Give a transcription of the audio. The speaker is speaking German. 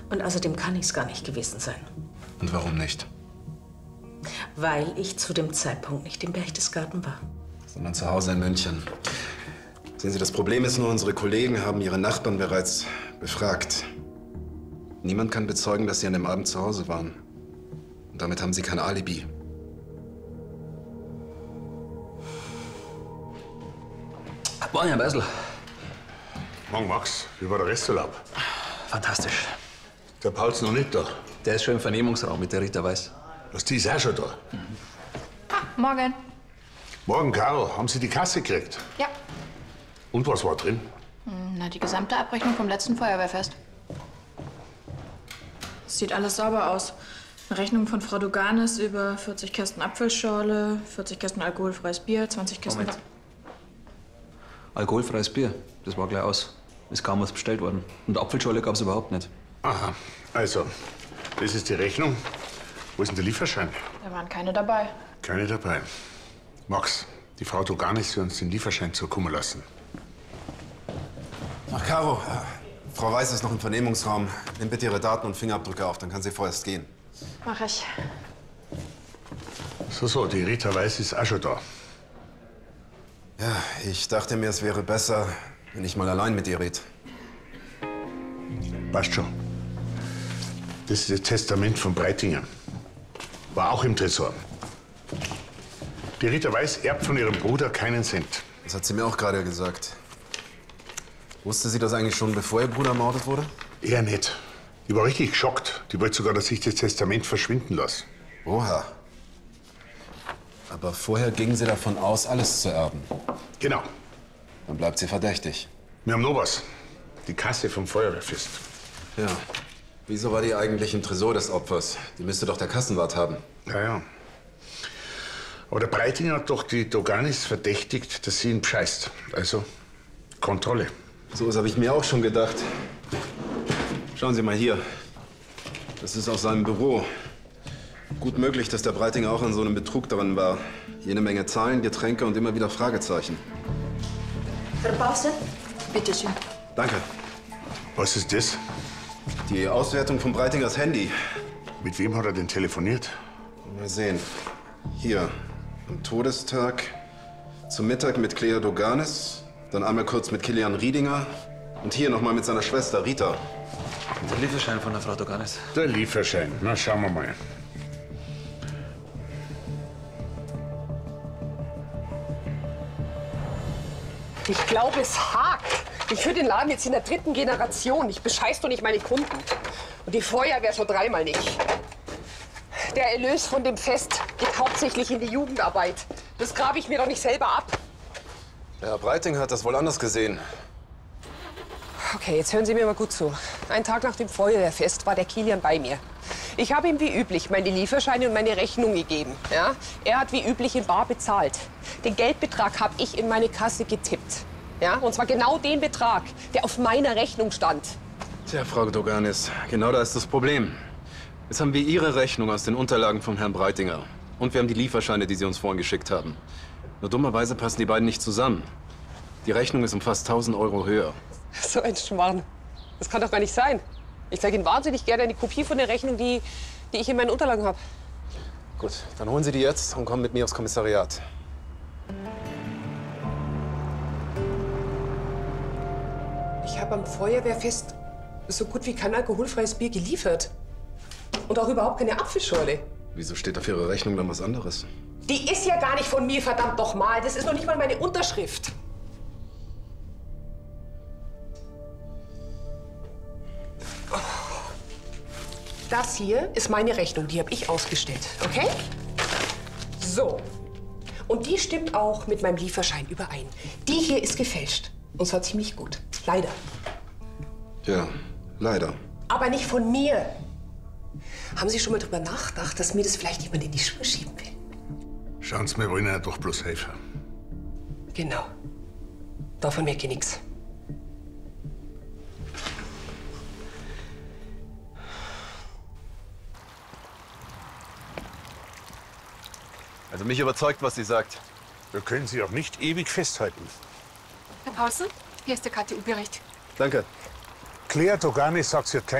Und außerdem kann ich es gar nicht gewesen sein. Und warum nicht? Weil ich zu dem Zeitpunkt nicht im Berchtesgaden war. Sondern zu Hause in München. Sehen Sie, das Problem ist nur, unsere Kollegen haben ihre Nachbarn bereits befragt. Niemand kann bezeugen, dass Sie an dem Abend zu Hause waren. Und damit haben Sie kein Alibi. Morgen, Herr Beisel. Morgen, Max. Wie war der Resturlaub? Fantastisch. Der Paul's noch nicht da. Der ist schon im Vernehmungsraum mit der Rita Weiß. Was, die ist auch schon da? Morgen. Morgen, Caro. Haben Sie die Kasse gekriegt? Ja. Und was war drin? Na, die gesamte Abrechnung vom letzten Feuerwehrfest. Sieht alles sauber aus. Eine Rechnung von Frau Doganes über 40 Kästen Apfelschorle, 40 Kästen alkoholfreies Bier, 20 Kästen... Moment. Alkoholfreies Bier, das war gleich aus. Ist kaum was bestellt worden. Und Apfelschorle gab's überhaupt nicht. Aha. Also, das ist die Rechnung. Wo ist denn der Lieferschein? Da waren keine dabei. Keine dabei. Max, die Frau Doganis soll uns den Lieferschein zukommen lassen. Ach, Caro, Frau Weiß ist noch im Vernehmungsraum. Nimm bitte Ihre Daten und Fingerabdrücke auf, dann kann sie vorerst gehen. Mach ich. So, die Rita Weiß ist auch schon da. Ja, ich dachte mir, es wäre besser, wenn ich mal allein mit ihr rede. Passt schon. Das ist das Testament von Breitinger. War auch im Tresor. Die Rita Weiß erbt von ihrem Bruder keinen Cent. Das hat sie mir auch gerade gesagt. Wusste sie das eigentlich schon, bevor ihr Bruder ermordet wurde? Eher nicht. Die war richtig geschockt. Die wollte sogar, dass ich das Testament verschwinden lasse. Oha. Aber vorher ging sie davon aus, alles zu erben. Genau. Dann bleibt sie verdächtig. Wir haben noch was. Die Kasse vom Feuerwehrfest. Ja. Wieso war die eigentlich im Tresor des Opfers? Die müsste doch der Kassenwart haben. Ja. Aber der Breitinger hat doch die Doganis verdächtigt, dass sie ihn bescheißt. Also Kontrolle. So was habe ich mir auch schon gedacht. Schauen Sie mal hier. Das ist aus seinem Büro. Gut möglich, dass der Breitinger auch an so einem Betrug daran war. Jede Menge Zahlen, Getränke und immer wieder Fragezeichen. Herr Pause? Bitte schön. Danke. Was ist das? Die Auswertung von Breitingers Handy. Mit wem hat er denn telefoniert? Mal sehen. Hier, am Todestag, zum Mittag mit Clea Doganis, dann einmal kurz mit Kilian Riedinger und hier nochmal mit seiner Schwester Rita. Der Lieferschein von der Frau Doganis. Der Lieferschein. Na, schauen wir mal. Ich glaube, es hakt. Ich führe den Laden jetzt in der 3. Generation. Ich bescheiß doch nicht meine Kunden. Und die Feuerwehr schon 3-mal nicht. Der Erlös von dem Fest geht hauptsächlich in die Jugendarbeit. Das grabe ich mir doch nicht selber ab. Der Herr Breitinger hat das wohl anders gesehen. Okay, jetzt hören Sie mir mal gut zu. Einen Tag nach dem Feuerwehrfest war der Kilian bei mir. Ich habe ihm wie üblich meine Lieferscheine und meine Rechnung gegeben. Ja? Er hat wie üblich in bar bezahlt. Den Geldbetrag habe ich in meine Kasse getippt. Ja? Und zwar genau den Betrag, der auf meiner Rechnung stand. Tja, Frau Doganis, genau da ist das Problem. Jetzt haben wir Ihre Rechnung aus den Unterlagen von Herrn Breitinger. Und wir haben die Lieferscheine, die Sie uns vorhin geschickt haben. Nur dummerweise passen die beiden nicht zusammen. Die Rechnung ist um fast 1.000 € höher. So ein Schmarrn. Das kann doch gar nicht sein. Ich zeige Ihnen wahnsinnig gerne eine Kopie von der Rechnung, die ich in meinen Unterlagen habe. Gut, dann holen Sie die jetzt und kommen mit mir aufs Kommissariat. Ich habe am Feuerwehrfest so gut wie kein alkoholfreies Bier geliefert. Und auch überhaupt keine Apfelschorle. Wieso steht auf Ihrer Rechnung dann was anderes? Die ist ja gar nicht von mir, verdammt noch mal. Das ist noch nicht mal meine Unterschrift. Das hier ist meine Rechnung, die habe ich ausgestellt, okay? So. Und die stimmt auch mit meinem Lieferschein überein. Die hier ist gefälscht. Und zwar ziemlich gut. Leider. Ja, leider. Aber nicht von mir. Haben Sie schon mal drüber nachgedacht, dass mir das vielleicht jemand in die Schuhe schieben will? Schauen Sie, wir wollen ja doch bloß helfen. Genau. Davon merke ich nichts. Also mich überzeugt, was sie sagt. Wir können sie auch nicht ewig festhalten. Herr Paulsen, hier ist der KTU-Bericht. Danke. Clea Doganis sagt, sie hat keine